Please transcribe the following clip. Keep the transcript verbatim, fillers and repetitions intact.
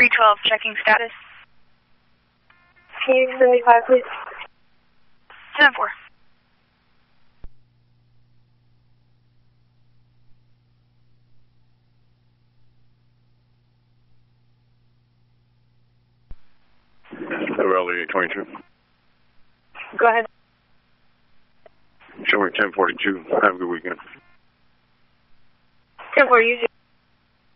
three twelve, checking status. Phoenix seventy-five, please. seven four. L A twenty-two. Go ahead. Show me ten forty-two. Have a good weekend. ten forty, you